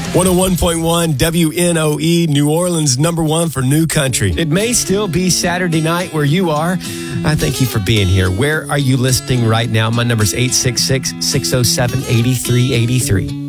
101.1 WNOE, New Orleans, number one for new country. It may still be Saturday night where you are. I thank you for being here. Where are you listening right now? My number is 866-607-8383.